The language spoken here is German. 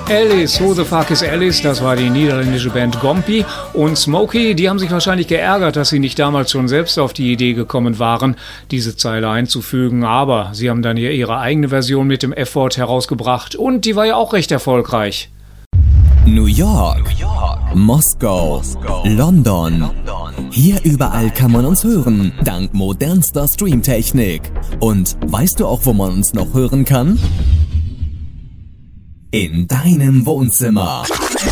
Alice, Who the Fuck is Alice? Das war die niederländische Band Gompi. Und Smokey, die haben sich wahrscheinlich geärgert, dass sie nicht damals schon selbst auf die Idee gekommen waren, diese Zeile einzufügen. Aber sie haben dann hier ihre eigene Version mit dem F-Wort herausgebracht. Und die war ja auch recht erfolgreich. New York, Moskau, London. Hier überall kann man uns hören, dank modernster Streamtechnik. Und weißt du auch, wo man uns noch hören kann? In deinem Wohnzimmer.